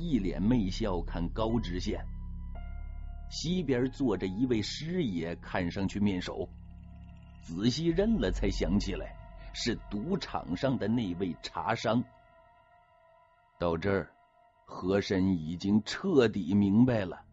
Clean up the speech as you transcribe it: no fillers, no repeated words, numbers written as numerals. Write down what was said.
一脸媚笑看高知县。西边坐着一位师爷，看上去面熟，仔细认了才想起来是赌场上的那位茶商。到这儿，和珅已经彻底明白了，